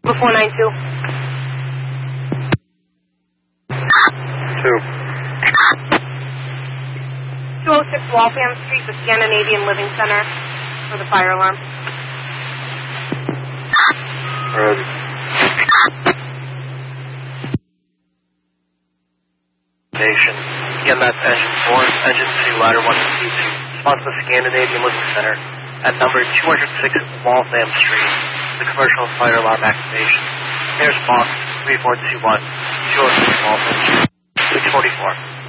492. 206 Waltham Street, the Scandinavian Living Center for the fire alarm. Ready. Nation. Again, that's Engine 4, Engine 2, Ladder 1 and T2. Response to Scandinavian Living Center at number 206 Waltham Street. The commercial fire alarm activation. There's box 3421, 206 Waltham Street, 644.